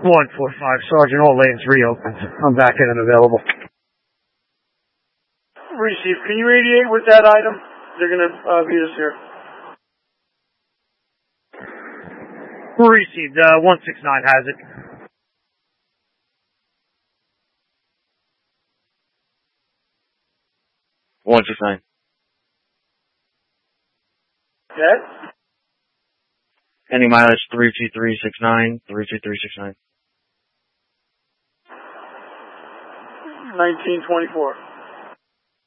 145, Sergeant, all lanes reopened. I'm back in and available. Receive. Can you radiate with that item? They're going to meet us here. Received. 169 has it. $169. Okay. Any mileage 32369, 32369. 1924.